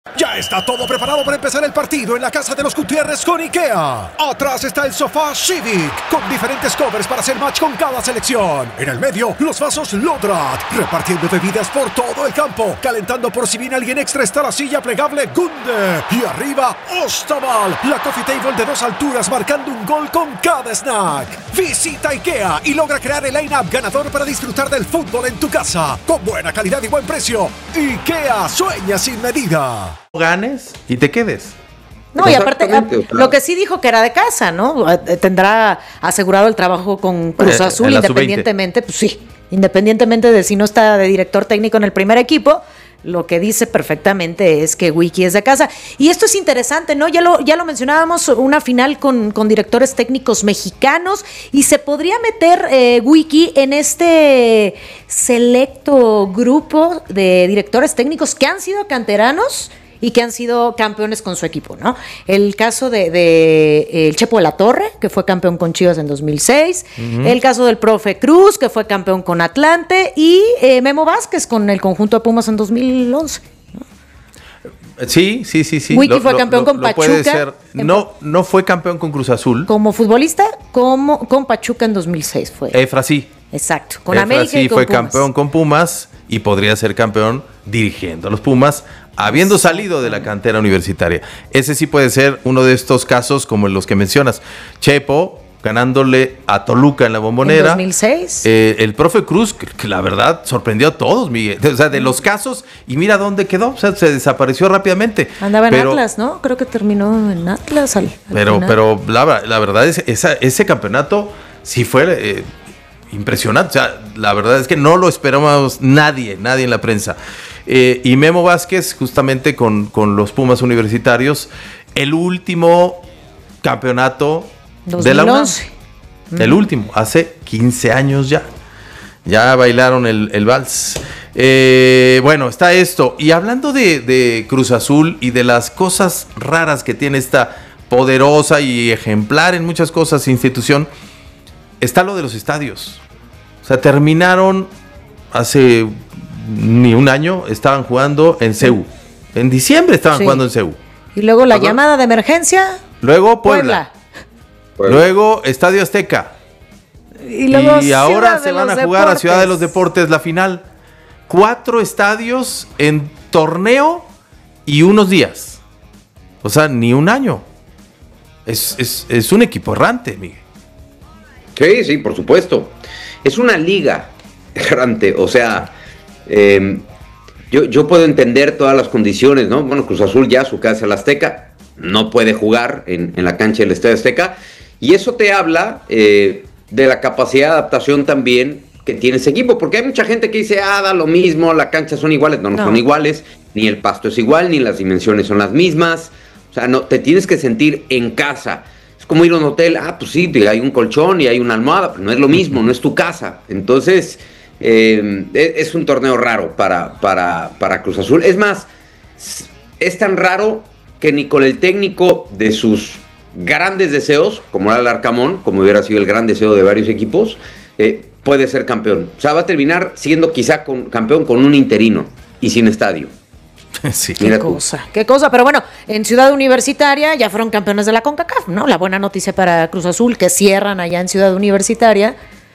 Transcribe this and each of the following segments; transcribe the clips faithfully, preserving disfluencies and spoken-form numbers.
Ya está todo preparado para empezar el partido en la casa de los Gutiérrez con IKEA. Atrás está el sofá Civic, con diferentes covers para hacer match con cada selección. En el medio, los vasos Lodrat, repartiendo bebidas por todo el campo. Calentando por si viene alguien extra está la silla plegable Gunde. Y arriba, Ostaval, la coffee table de dos alturas marcando un gol con cada snack. Visita IKEA y logra crear el line-up ganador para disfrutar del fútbol en tu casa. Con buena calidad y buen precio. IKEA sueña sin medida. Ganes y te quedes. No, y aparte, lo que sí dijo que era de casa, ¿no? Tendrá asegurado el trabajo con Cruz Eh, Azul, en la independientemente, pues sí, independientemente de si no está de director técnico en el primer equipo, lo que dice perfectamente es que Wiki es de casa. Y esto es interesante, ¿no? Ya lo, ya lo mencionábamos, una final con, con directores técnicos mexicanos, y se podría meter eh, Wiki en este selecto grupo de directores técnicos que han sido canteranos y que han sido campeones con su equipo, ¿no? El caso de, de eh, el Chepo de la Torre, que fue campeón con Chivas en dos mil seis, uh-huh. El caso del profe Cruz, que fue campeón con Atlante, y eh, Memo Vázquez con el conjunto de Pumas en dos mil once, ¿no? Sí, sí, sí, sí. Wiki fue campeón lo, con lo Pachuca. Puede ser. No, no fue campeón con Cruz Azul. Como futbolista, como con Pachuca en dos mil seis fue. Efra sí. Exacto. Con Efra América sí y con fue Pumas. campeón con Pumas y podría ser campeón dirigiendo a los Pumas, habiendo salido de la cantera universitaria. Ese sí puede ser uno de estos casos como los que mencionas. Chepo ganándole a Toluca en la Bombonera. En dos mil seis. Eh, el profe Cruz, que, que la verdad sorprendió a todos, Miguel. O sea, de los casos, y mira dónde quedó. O sea, se desapareció rápidamente. Andaba en pero, Atlas, ¿no? Creo que terminó en Atlas al, al Pero, final. pero la, la verdad es esa, ese campeonato sí fue eh, impresionante. O sea, la verdad es que no lo esperábamos nadie, nadie en la prensa. Eh, y Memo Vázquez, justamente con, con los Pumas universitarios, el último campeonato de la U N A M. El último, hace quince años ya. Ya bailaron el, el vals. Eh, bueno, está esto. Y hablando de, de Cruz Azul y de las cosas raras que tiene esta poderosa y ejemplar en muchas cosas institución, está lo de los estadios. O sea, terminaron hace ni un año, estaban jugando en C U. En diciembre estaban sí. jugando en C U. Y luego la ¿Perdón? llamada de emergencia. Luego Puebla. Puebla. Luego Estadio Azteca. Y, luego y ahora se van a jugar deportes. A Ciudad de los Deportes la final. Cuatro estadios en torneo y unos días. O sea, ni un año. Es, es, es un equipo errante, Miguel. Sí, sí, por supuesto. Es una liga errante. O sea, eh, yo, yo puedo entender todas las condiciones, ¿no? Bueno, Cruz Azul ya, su casa es el Azteca. No puede jugar en, en la cancha del Estadio Azteca. Y eso te habla eh, de la capacidad de adaptación también que tiene ese equipo. Porque hay mucha gente que dice, ah, da lo mismo, las canchas son iguales. No, no, no son iguales. Ni el pasto es igual, ni las dimensiones son las mismas. O sea, no, te tienes que sentir en casa. Es como ir a un hotel. Ah, pues sí, hay un colchón y hay una almohada. Pero no es lo mismo, no es tu casa. Entonces, eh, es, es un torneo raro para, para, para Cruz Azul. Es más, es tan raro que ni con el técnico de sus grandes deseos, como era el Arcamón, como hubiera sido el gran deseo de varios equipos, eh, puede ser campeón. O sea, va a terminar siendo quizá con, campeón con un interino y sin estadio. Sí. Qué cosa, qué cosa. Pero bueno, en Ciudad Universitaria ya fueron campeones de la CONCACAF, ¿no? La buena noticia para Cruz Azul, que cierran allá en Ciudad Universitaria,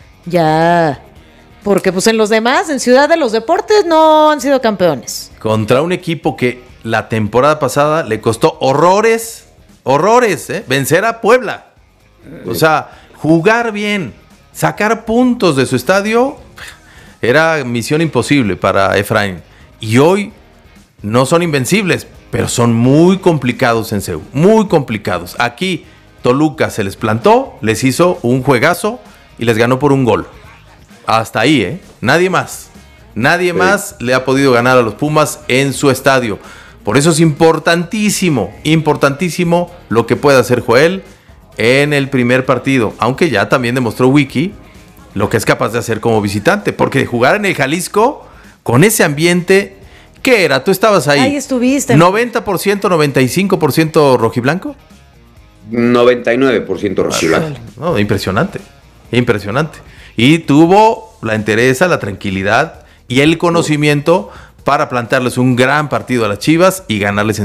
ya... Porque pues en los demás, en Ciudad de los Deportes, no han sido campeones. Contra un equipo que la temporada pasada le costó horrores, horrores, ¿eh? Vencer a Puebla. O sea, jugar bien, sacar puntos de su estadio, era misión imposible para Efraín. Y hoy no son invencibles, pero son muy complicados en C U, muy complicados. Aquí Toluca se les plantó, les hizo un juegazo y les ganó por un gol. Hasta ahí, ¿eh? Nadie más. Nadie sí. más le ha podido ganar a los Pumas en su estadio. Por eso es importantísimo, importantísimo lo que pueda hacer Joel en el primer partido. Aunque ya también demostró Wiki lo que es capaz de hacer como visitante. Porque jugar en el Jalisco, con ese ambiente, ¿qué era? ¿Tú estabas ahí? Ahí estuviste. ¿noventa por ciento, noventa y cinco por ciento rojiblanco? noventa y nueve por ciento rojiblanco. No, impresionante, impresionante. Y tuvo la entereza, la tranquilidad y el conocimiento para plantearles un gran partido a las Chivas y ganarles en